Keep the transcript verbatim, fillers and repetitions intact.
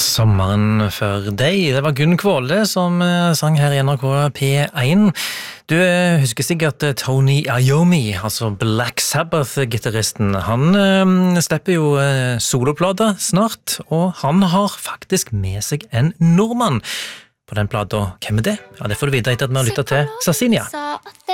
Sommeren før deg. Det var Gunn Kvåle som eh, sang her i N R K P én. Du eh, husker sikkert eh, Tony Iommi, altså Black Sabbath-gitarristen. Han eh, slipper jo eh, soloplata snart, og han har faktisk med seg en nordmann på den plata. Hvem er det? Ja, det får du vite etter at vi har lyttet til Sarsinia.